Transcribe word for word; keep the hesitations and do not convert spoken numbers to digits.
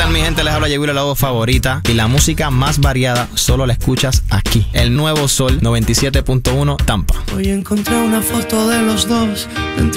tal, mi gente? Les habla Yeguila, la voz favorita. Y la música más variada solo la escuchas aquí. El Nuevo Sol noventa y siete punto uno Tampa. Hoy encontré una foto de los dos dentro